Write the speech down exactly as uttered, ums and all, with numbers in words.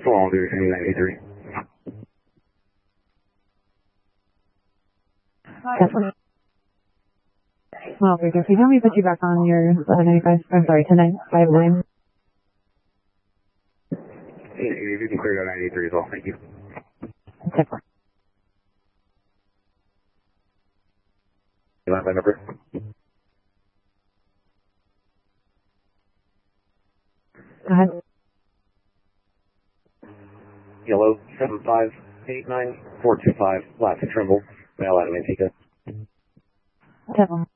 Fall to nine eighty-three. Definitely. Well, very good. Can you help me put you back on your eleven ninety-five? I'm sorry, ten ninety-five line. You can clear to nine eighty-three as well. Thank you. Definitely. You want my number? Go ahead. Yellow seven five eight nine four two five. Last Trimble. Mail out of Antigua. Definitely.